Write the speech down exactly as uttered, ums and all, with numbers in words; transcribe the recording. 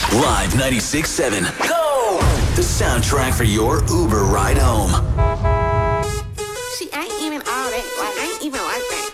Live ninety-six point seven. Go! The soundtrack for your Uber ride home. See, I ain't even all that. Like, I ain't even like that.